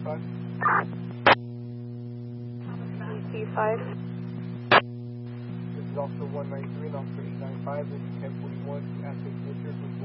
5. DC5. This is Officer 193 and Officer 895. This is 1041 to Aspen District.